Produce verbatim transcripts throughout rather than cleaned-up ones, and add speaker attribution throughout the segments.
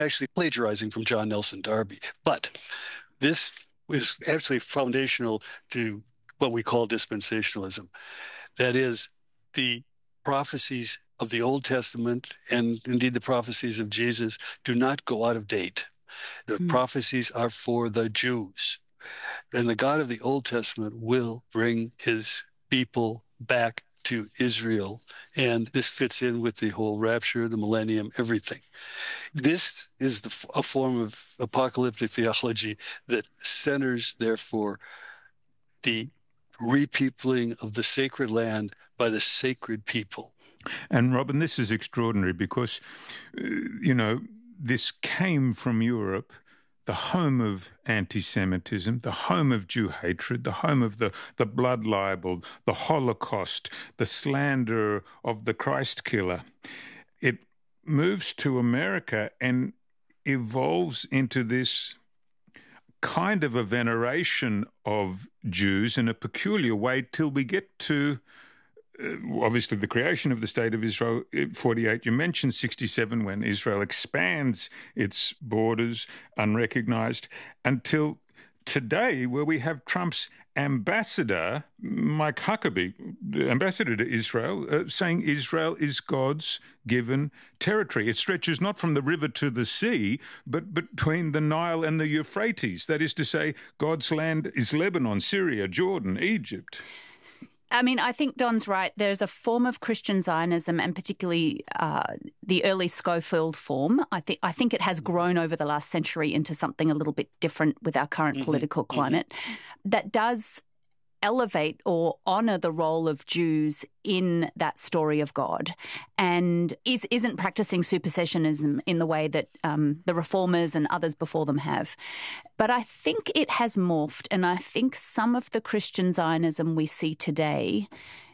Speaker 1: actually plagiarizing from John Nelson Darby. But this is actually foundational to what we call dispensationalism. That is, the prophecies of the Old Testament and indeed the prophecies of Jesus do not go out of date. The mm. prophecies are for the Jews. And the God of the Old Testament will bring his people back to Israel. And this fits in with the whole rapture, the millennium, everything. This is the, a form of apocalyptic theology that centers, therefore, the repeopling of the sacred land by the sacred people.
Speaker 2: And Robin, this is extraordinary because, uh, you know, this came from Europe, the home of anti-Semitism, the home of Jew hatred, the home of the, the blood libel, the Holocaust, the slander of the Christ killer. It moves to America and evolves into this kind of a veneration of Jews in a peculiar way till we get to uh, obviously the creation of the State of Israel, forty-eight. You mentioned sixty-seven, when Israel expands its borders unrecognized, until today, where we have Trump's ambassador, Mike Huckabee, the ambassador to Israel, uh, saying Israel is God's given territory. It stretches not from the river to the sea, but between the Nile and the Euphrates. That is to say, God's land is Lebanon, Syria, Jordan, Egypt.
Speaker 3: I mean, I think Don's right. There's a form of Christian Zionism, and particularly uh, the early Schofield form. I think I think it has grown over the last century into something a little bit different with our current mm-hmm. political climate, mm-hmm. that does elevate or honour the role of Jews in that story of God, and is, isn't practising supersessionism in the way that um, the reformers and others before them have. But I think it has morphed, and I think some of the Christian Zionism we see today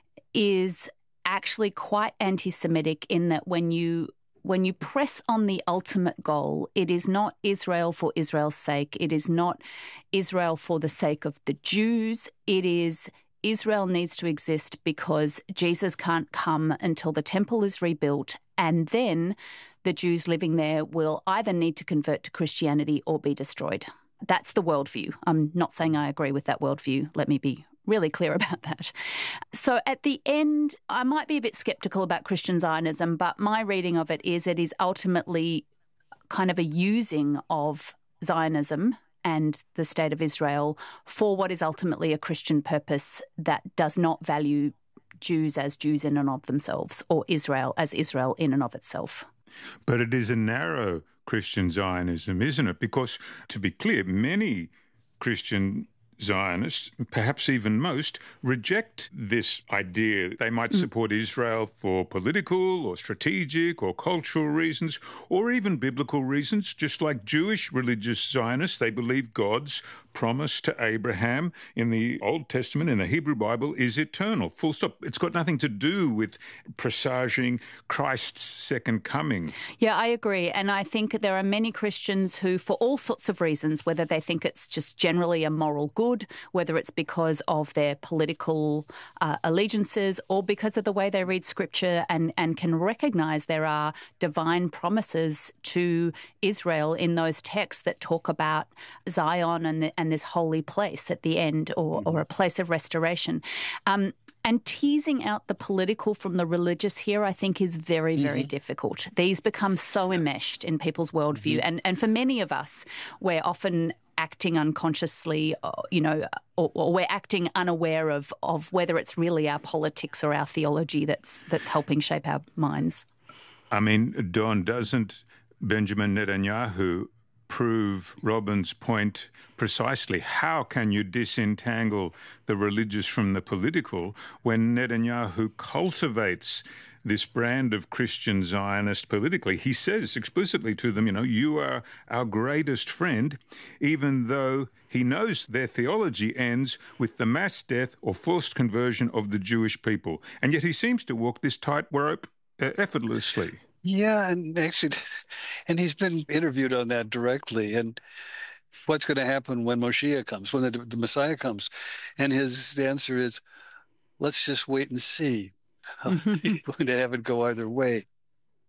Speaker 3: is actually quite anti-Semitic, in that when you When you press on the ultimate goal, it is not Israel for Israel's sake. It is not Israel for the sake of the Jews. It is Israel needs to exist because Jesus can't come until the temple is rebuilt, and then the Jews living there will either need to convert to Christianity or be destroyed. That's the worldview. I'm not saying I agree with that worldview. Let me be really clear about that. So at the end, I might be a bit sceptical about Christian Zionism, but my reading of it is it is ultimately kind of a using of Zionism and the State of Israel for what is ultimately a Christian purpose that does not value Jews as Jews in and of themselves, or Israel as Israel in and of itself.
Speaker 2: But it is a narrow Christian Zionism, isn't it? Because, to be clear, many Christian Zionists, perhaps even most, reject this idea. They might support Israel for political or strategic or cultural reasons, or even biblical reasons. Just like Jewish religious Zionists, they believe God's promise to Abraham in the Old Testament, in the Hebrew Bible, is eternal. Full stop. It's got nothing to do with presaging Christ's second coming.
Speaker 3: Yeah, I agree. And I think there are many Christians who, for all sorts of reasons, whether they think it's just generally a moral good, whether it's because of their political uh, allegiances or because of the way they read Scripture and, and can recognise there are divine promises to Israel in those texts that talk about Zion and, the, and this holy place at the end, or, or a place of restoration. Um, And teasing out the political from the religious here, I think, is very, very mm-hmm. difficult. These become so enmeshed in people's worldview. Mm-hmm. And, and for many of us, we're often acting unconsciously, you know, or, or we're acting unaware of, of whether it's really our politics or our theology that's that's helping shape our minds.
Speaker 2: I mean, Don, doesn't Benjamin Netanyahu prove Robin's point precisely? How can you disentangle the religious from the political when Netanyahu cultivates this brand of Christian Zionist politically? He says explicitly to them, you know, you are our greatest friend, even though he knows their theology ends with the mass death or forced conversion of the Jewish people. And yet he seems to walk this tightrope uh, effortlessly.
Speaker 1: Yeah, and actually, and he's been interviewed on that directly. And what's going to happen when Moshiach comes, when the, the Messiah comes? And his answer is, let's just wait and see. He's going to have it go either way.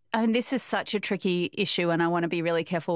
Speaker 3: I mean, this is such a tricky issue, and I want to be really careful